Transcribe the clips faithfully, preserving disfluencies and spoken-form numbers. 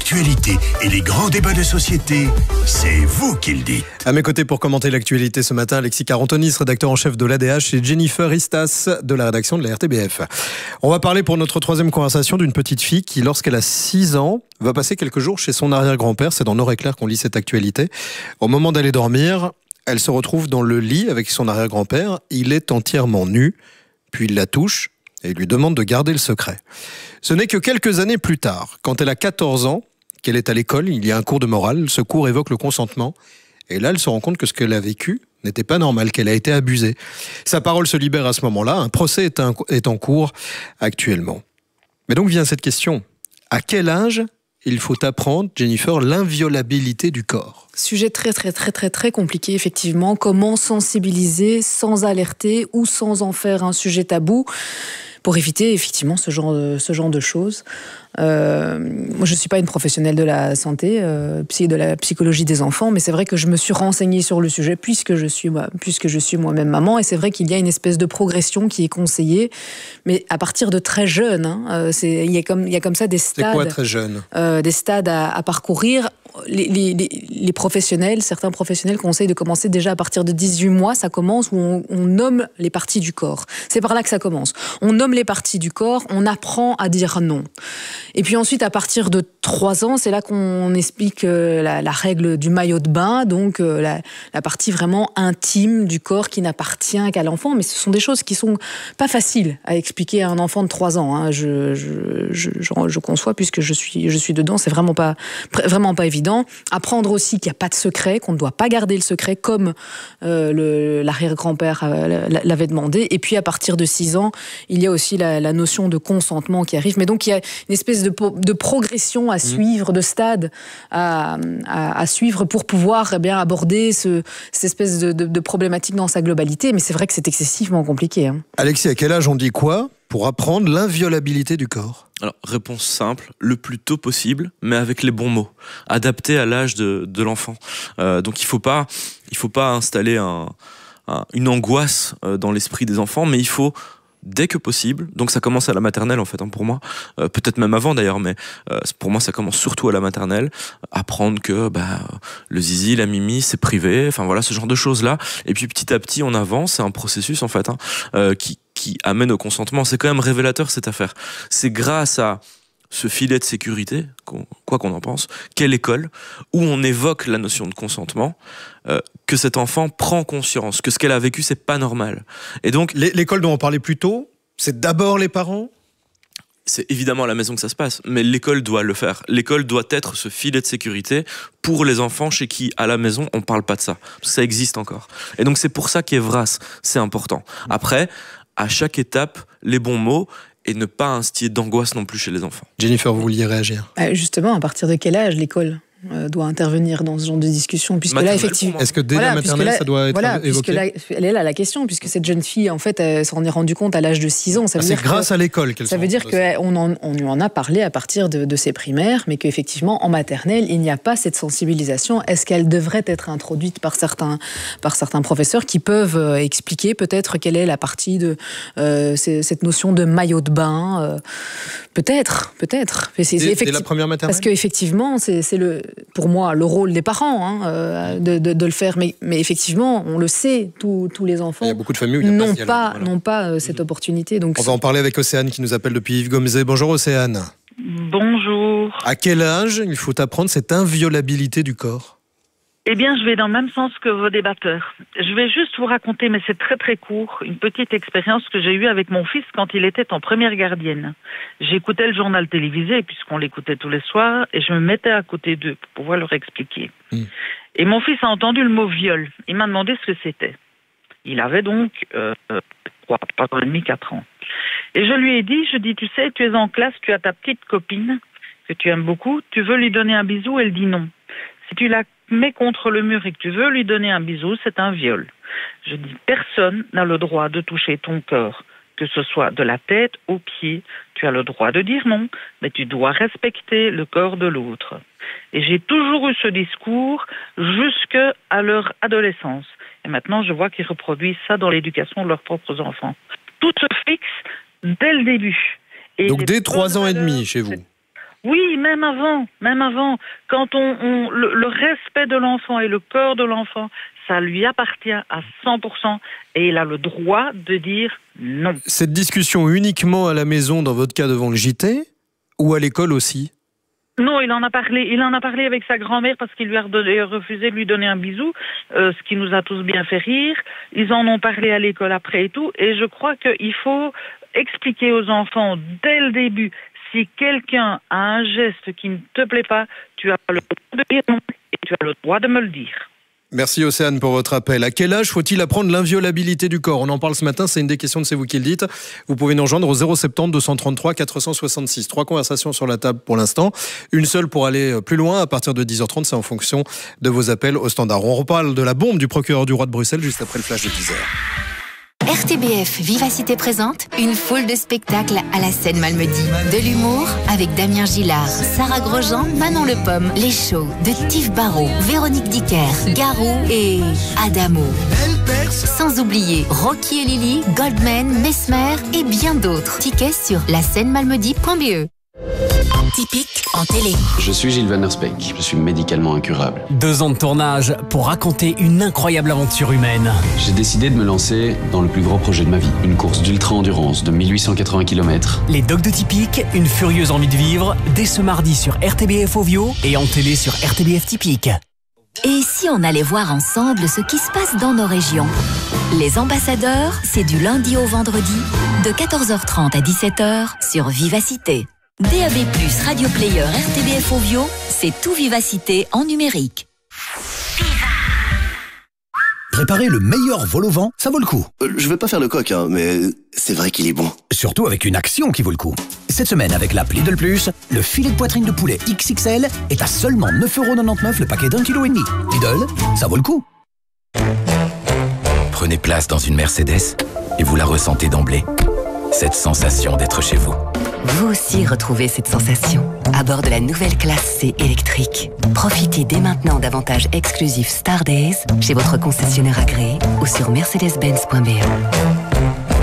l'actualité et les grands débats de société, c'est vous qui le dites. À mes côtés pour commenter l'actualité ce matin, Alexis Carantonis, rédacteur en chef de l'A D H, et Jennifer Istas de la rédaction de la R T B F. On va parler pour notre troisième conversation d'une petite fille qui, lorsqu'elle a six ans, va passer quelques jours chez son arrière-grand-père. C'est dans Nord-Éclair qu'on lit cette actualité. Au moment d'aller dormir, elle se retrouve dans le lit avec son arrière-grand-père. Il est entièrement nu, puis il la touche et lui demande de garder le secret. Ce n'est que quelques années plus tard, quand elle a quatorze ans, qu'elle est à l'école, il y a un cours de morale, ce cours évoque le consentement, et là elle se rend compte que ce qu'elle a vécu n'était pas normal, qu'elle a été abusée. Sa parole se libère à ce moment-là, un procès est, un, est en cours actuellement. Mais donc vient cette question, à quel âge il faut apprendre, Jennifer, l'inviolabilité du corps? Sujet très très très très très compliqué, effectivement. Comment sensibiliser sans alerter ou sans en faire un sujet tabou pour éviter effectivement ce genre de, ce genre de choses. Euh, moi, je ne suis pas une professionnelle de la santé, euh, de la psychologie des enfants, mais c'est vrai que je me suis renseignée sur le sujet puisque je suis, moi, puisque je suis moi-même maman, et c'est vrai qu'il y a une espèce de progression qui est conseillée, mais à partir de très jeune. Hein, euh, c'est, il y a comme, il y a comme ça des stades. C'est quoi très jeune euh, Des stades à, à parcourir. Les, les, les professionnels, certains professionnels conseillent de commencer déjà à partir de dix-huit mois, ça commence où on, on nomme les parties du corps. C'est par là que ça commence. On nomme les parties du corps, on apprend à dire non. Et puis ensuite, à partir de trois ans, c'est là qu'on explique euh, la, la règle du maillot de bain, donc euh, la, la partie vraiment intime du corps qui n'appartient qu'à l'enfant. Mais ce sont des choses qui sont pas faciles à expliquer à un enfant de trois ans. Hein. Je, je, je, je, je conçois, puisque je suis, je suis dedans, c'est vraiment pas, vraiment pas évident. Apprendre aussi qu'il n'y a pas de secret, qu'on ne doit pas garder le secret comme euh, le, l'arrière-grand-père euh, l'avait demandé. Et puis à partir de six ans, il y a aussi la, la notion de consentement qui arrive. Mais donc il y a une espèce de, de progression à suivre, de stade à, à, à suivre pour pouvoir eh bien, aborder ce, cette espèce de, de, de problématique dans sa globalité. Mais c'est vrai que c'est excessivement compliqué. Hein. Alexis, à quel âge on dit quoi pour apprendre l'inviolabilité du corps? Alors, réponse simple, le plus tôt possible, mais avec les bons mots, adapté à l'âge de, de l'enfant. Euh, donc, il faut pas, il faut pas installer un, un, une angoisse euh, dans l'esprit des enfants, mais il faut, dès que possible, donc ça commence à la maternelle en fait, hein, pour moi, euh, peut-être même avant d'ailleurs, mais euh, pour moi ça commence surtout à la maternelle, apprendre que bah, le zizi, la mimi, c'est privé, enfin voilà, ce genre de choses-là, et puis petit à petit on avance, c'est un processus en fait, hein, euh, qui qui amène au consentement. C'est quand même révélateur cette affaire. C'est grâce à ce filet de sécurité, quoi qu'on en pense, quelle école, où on évoque la notion de consentement, euh, que cet enfant prend conscience, que ce qu'elle a vécu, c'est pas normal. Et donc, l'école dont on parlait plus tôt, c'est d'abord les parents ? C'est évidemment à la maison que ça se passe, mais l'école doit le faire. L'école doit être ce filet de sécurité pour les enfants chez qui, à la maison, on parle pas de ça. Parce que ça existe encore. Et donc, c'est pour ça qu'Evras, c'est important. Après, à chaque étape, les bons mots et ne pas instiller d'angoisse non plus chez les enfants. Jennifer, vous vouliez réagir ? Justement, à partir de quel âge l'école euh, doit intervenir dans ce genre de discussion, puisque là effectivement, est-ce que dès voilà, la maternelle là, ça doit être voilà, évoqué? là, elle est là la question, puisque cette jeune fille en fait elle s'en est rendue compte à l'âge de six ans. Ça ah, veut c'est dire grâce que, à l'école qu'elle ça veut dire qu'on en, on lui en a parlé à partir de, de ses primaires, mais qu'effectivement en maternelle il n'y a pas cette sensibilisation. Est-ce qu'elle devrait être introduite par certains par certains professeurs qui peuvent euh, expliquer peut-être quelle est la partie de euh, cette notion de maillot de bain euh, peut-être peut-être c'est, c'est dès, dès la première maternelle, parce qu'effectivement c'est, c'est le pour moi le rôle des parents hein, euh, de, de, de le faire, mais, mais effectivement on le sait, tous, tous les enfants il y a beaucoup de familles où il y a n'ont pas, pas, voilà. n'ont pas euh, cette opportunité. Donc on va en parler avec Océane qui nous appelle depuis Yves-Gomzé. Bonjour Océane. Bonjour. À quel âge il faut apprendre cette inviolabilité du corps ? Eh bien, je vais dans le même sens que vos débatteurs. Je vais juste vous raconter, mais c'est très très court, une petite expérience que j'ai eue avec mon fils quand il était en première gardienne. J'écoutais le journal télévisé, puisqu'on l'écoutait tous les soirs, et je me mettais à côté d'eux pour pouvoir leur expliquer. Mmh. Et mon fils a entendu le mot viol. Il m'a demandé ce que c'était. Il avait donc euh, trois, trois ans et demi, quatre ans. Et je lui ai dit, je dis, tu sais, tu es en classe, tu as ta petite copine que tu aimes beaucoup, tu veux lui donner un bisou, elle dit non. Si tu la mets contre le mur et que tu veux lui donner un bisou, c'est un viol. Je dis, personne n'a le droit de toucher ton corps, que ce soit de la tête aux pieds. Tu as le droit de dire non, mais tu dois respecter le corps de l'autre. Et j'ai toujours eu ce discours jusqu'à leur adolescence. Et maintenant, je vois qu'ils reproduisent ça dans l'éducation de leurs propres enfants. Tout se fixe dès le début. Et donc dès trois ans et demi chez vous ? Oui, même avant, même avant, quand on, on le, le respect de l'enfant et le corps de l'enfant, ça lui appartient à cent pour cent et il a le droit de dire non. Cette discussion uniquement à la maison, dans votre cas devant le J T, ou à l'école aussi? Non, il en a parlé. Il en a parlé avec sa grand-mère parce qu'il lui a redonné, refusé de lui donner un bisou, euh, ce qui nous a tous bien fait rire. Ils en ont parlé à l'école après et tout. Et je crois qu'il faut expliquer aux enfants dès le début, si quelqu'un a un geste qui ne te plaît pas, tu as le droit de dire non et tu as le droit de me le dire. Merci Océane pour votre appel. À quel âge faut-il apprendre l'inviolabilité du corps? On en parle ce matin, c'est une des questions de C'est vous qui le dites. Vous pouvez nous rejoindre au zéro sept zéro deux cent trente-trois quatre cent soixante-six. Trois conversations sur la table pour l'instant. Une seule pour aller plus loin à partir de dix heures trente, c'est en fonction de vos appels au standard. On reparle de la bombe du procureur du roi de Bruxelles juste après le flash de dix heures. R T B F Vivacité présente une foule de spectacles à la Seine-Malmedy. De l'humour avec Damien Gillard, Sarah Grosjean, Manon Le Pomme, les shows de Tif Barrault, Véronique Dicker, Garou et Adamo. Sans oublier Rocky et Lily, Goldman, Mesmer et bien d'autres. Tickets sur la seine malmedy point b e. Typique en télé. Je suis Gilles Van Der Speek, je suis médicalement incurable. Deux ans de tournage pour raconter une incroyable aventure humaine. J'ai décidé de me lancer dans le plus gros projet de ma vie, une course d'ultra-endurance de mille huit cent quatre-vingts kilomètres. Les Dogs de Typique, une furieuse envie de vivre, dès ce mardi sur R T B F Ovio et en télé sur R T B F Typique. Et si on allait voir ensemble ce qui se passe dans nos régions? Les ambassadeurs, c'est du lundi au vendredi, de quatorze heures trente à dix-sept heures sur Vivacité. D A B plus, Radio Player, R T B F Ovio, c'est tout Vivacité en numérique. Préparer le meilleur vol au vent, ça vaut le coup. Euh, je vais pas faire le coq, hein, mais c'est vrai qu'il est bon. Surtout avec une action qui vaut le coup. Cette semaine, avec l'app Lidl Plus, le filet de poitrine de poulet X X L est à seulement neuf euros quatre-vingt-dix-neuf le paquet d'un kilo et demi. Lidl, ça vaut le coup. Prenez place dans une Mercedes et vous la ressentez d'emblée. Cette sensation d'être chez vous. Vous aussi retrouvez cette sensation à bord de la nouvelle classe C électrique. Profitez dès maintenant d'avantages exclusifs Star Days chez votre concessionnaire agréé ou sur mercedes benz point b e.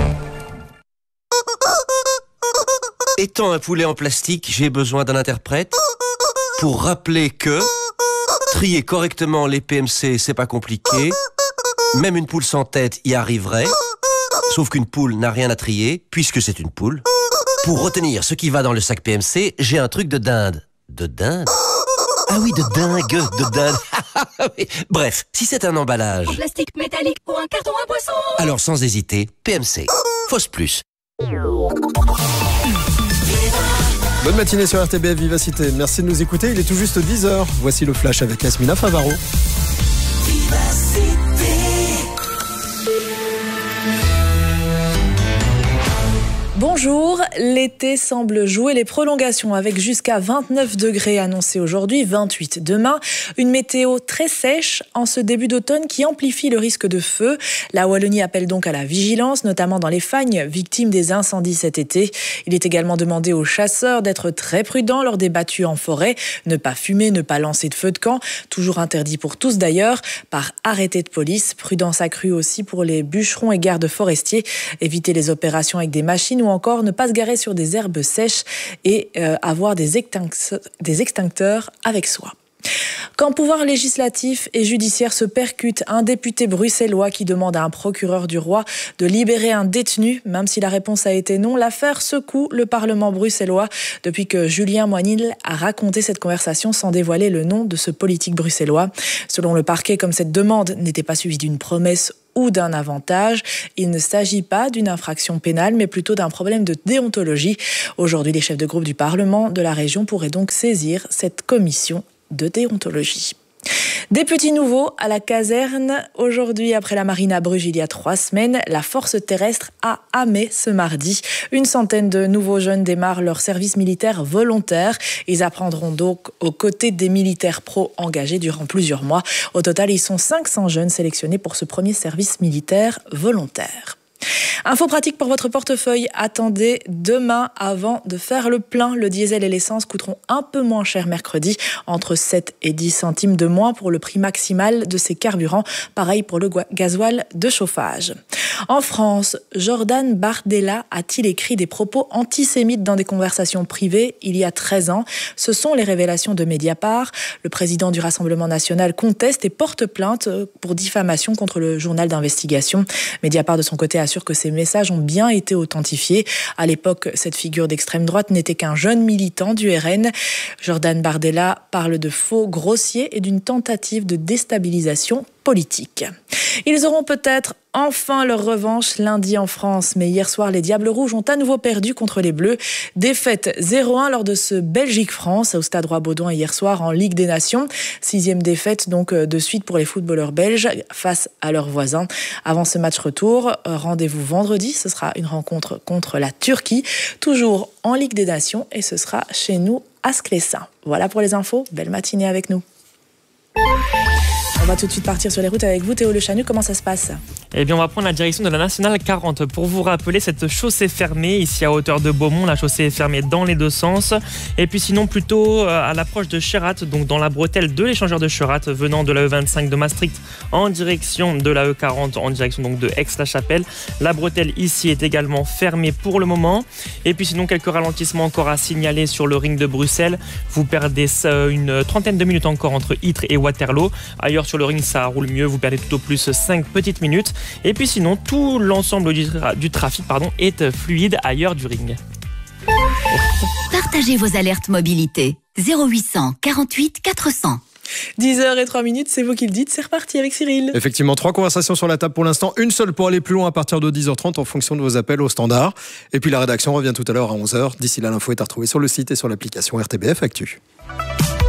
Étant un poulet en plastique, j'ai besoin d'un interprète pour rappeler que trier correctement les P M C, c'est pas compliqué. Même une poule sans tête y arriverait. Sauf qu'une poule n'a rien à trier, puisque c'est une poule. Pour retenir ce qui va dans le sac P M C, j'ai un truc de dinde. De dinde? Ah oui, de dingue, de dinde. Bref, si c'est un emballage... En plastique métallique ou un carton à boisson. Alors sans hésiter, P M C. Fausse plus. Bonne matinée sur R T B F Vivacité. Merci de nous écouter. Il est tout juste dix heures. Voici le flash avec Yasmina Favaro. Bonjour, l'été semble jouer les prolongations avec jusqu'à vingt-neuf degrés annoncés aujourd'hui, vingt-huit demain. Une météo très sèche en ce début d'automne qui amplifie le risque de feu. La Wallonie appelle donc à la vigilance, notamment dans les fagnes victimes des incendies cet été. Il est également demandé aux chasseurs d'être très prudents lors des battues en forêt, ne pas fumer, ne pas lancer de feu de camp, toujours interdit pour tous d'ailleurs, par arrêté de police. Prudence accrue aussi pour les bûcherons et gardes forestiers, éviter les opérations avec des machines ou encore ne pas se garer sur des herbes sèches et euh, avoir des extincteurs, des extincteurs avec soi. Quand pouvoir législatif et judiciaire se percutent, un député bruxellois qui demande à un procureur du roi de libérer un détenu, même si la réponse a été non, l'affaire secoue le Parlement bruxellois depuis que Julien Moinil a raconté cette conversation sans dévoiler le nom de ce politique bruxellois. Selon le parquet, comme cette demande n'était pas suivie d'une promesse ou d'un avantage, il ne s'agit pas d'une infraction pénale, mais plutôt d'un problème de déontologie. Aujourd'hui, les chefs de groupe du Parlement de la région pourraient donc saisir cette commission de déontologie. Des petits nouveaux à la caserne. Aujourd'hui, après la marine à Bruges il y a trois semaines, la force terrestre a Amé ce mardi. Une centaine de nouveaux jeunes démarrent leur service militaire volontaire. Ils apprendront donc aux côtés des militaires pros engagés durant plusieurs mois. Au total, ils sont cinq cents jeunes sélectionnés pour ce premier service militaire volontaire. Info pratique pour votre portefeuille. Attendez demain avant de faire le plein. Le diesel et l'essence coûteront un peu moins cher mercredi, entre sept et dix centimes de moins pour le prix maximal de ces carburants. Pareil pour le gasoil de chauffage. En France, Jordan Bardella a-t-il écrit des propos antisémites dans des conversations privées il y a treize ans? Ce sont les révélations de Mediapart. Le président du Rassemblement national conteste et porte plainte pour diffamation contre le journal d'investigation. Mediapart, de son côté, assure que ces messages ont bien été authentifiés. À l'époque, cette figure d'extrême droite n'était qu'un jeune militant du R N. Jordan Bardella parle de faux grossiers et d'une tentative de déstabilisation politique. Ils auront peut-être enfin leur revanche lundi en France, mais hier soir, les Diables Rouges ont à nouveau perdu contre les Bleus. Défaite zéro un lors de ce Belgique-France au Stade Roi-Baudouin hier soir en Ligue des Nations. Sixième défaite donc de suite pour les footballeurs belges face à leurs voisins. Avant ce match retour, rendez-vous vendredi, ce sera une rencontre contre la Turquie, toujours en Ligue des Nations, et ce sera chez nous à Sclessin. Voilà pour les infos, belle matinée avec nous. On va tout de suite partir sur les routes avec vous, Théo Le Chanu. Comment ça se passe ? Eh bien, on va prendre la direction de la Nationale quarante. Pour vous rappeler, cette chaussée fermée, ici à hauteur de Beaumont, la chaussée est fermée dans les deux sens. Et puis sinon, plutôt à l'approche de Cherat, donc dans la bretelle de l'échangeur de Cherat, venant de la E vingt-cinq de Maastricht en direction de la E quarante, en direction donc de Aix-la-Chapelle. La bretelle ici est également fermée pour le moment. Et puis sinon, quelques ralentissements encore à signaler sur le ring de Bruxelles. Vous perdez une trentaine de minutes encore entre Ytre et Waterloo. Ailleurs sur le ring, ça roule mieux, vous perdez tout au plus cinq petites minutes. Et puis sinon, tout l'ensemble du, tra- du trafic pardon, est fluide ailleurs du ring. Partagez vos alertes mobilité. zéro huit cent quarante-huit quatre cents. dix heures et trois minutes, c'est vous qui le dites. C'est reparti avec Cyril. Effectivement, trois conversations sur la table pour l'instant. Une seule pour aller plus loin à partir de dix heures trente en fonction de vos appels au standard. Et puis la rédaction revient tout à l'heure à onze heures. D'ici là, l'info est à retrouver sur le site et sur l'application R T B F Actu.